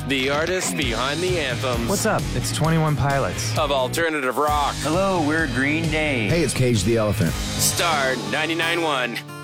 The artists behind the anthems. What's up? It's 21 Pilots. Of alternative rock. Hello, we're Green Day. Hey, it's Cage the Elephant. Star 99.1.